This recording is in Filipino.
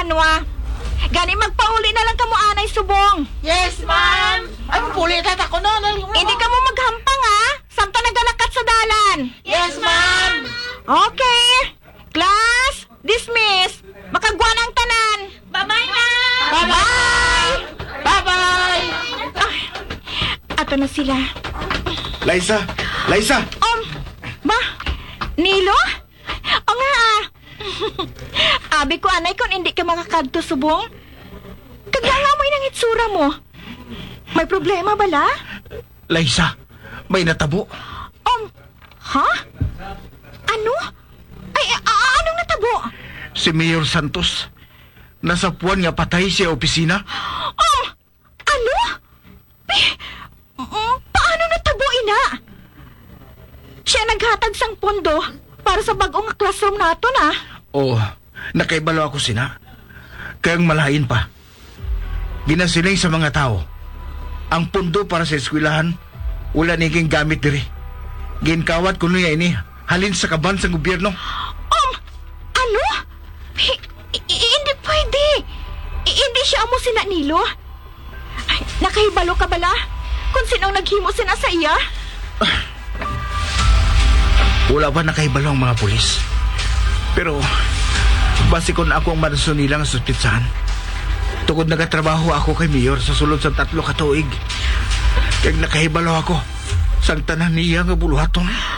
plano Gani magpauli na lang kamo anay subong. Yes, ma'am! Ay, puli tata ko na. Hindi ka mo maghampang Samta nagalakat sa dalan. Yes, ma'am! Okay. Class, dismiss. Makagwa ng tanan. Bye-bye, ma'am! Bye-bye! Bye-bye! Ay, ato na sila. Liza! Liza! Ba? Nilo? O nga Abi ko anay kung hindi ka makakadto subong. Kagaya mo ng itsura mo. May problema bala? Liza! May natabo. Ha? Ano? Ay, anong natabo? Si Mayor Santos. Nasa puwan nga patay siya opisina. Ano? Paano natabo, ina? Siya naghatag sang pondo para sa bagong classroom nato Oh, nakaibalo ako sina. Kayang malain pa. Ginasiling sa mga tao. Ang pundo para sa eskwelahan, wala niging gamit diri. Ginkawat ko niya ini, halin sa kaban sa gobyerno. Ano? Hindi pwede. Hindi siya amo sina Nilo. Ay, nakahibalo ka bala? Kung sinong naghimo sina sa iya? Wala pa nakahibalo ang mga pulis. Pero, base kon ako ang manaso nilang suspitsahan. Tungod nagatrabaho ako kay Mayor sa sulod sa 3 ka tuig. Kaya nakahibalo ako sang tanan niya nga buluhaton.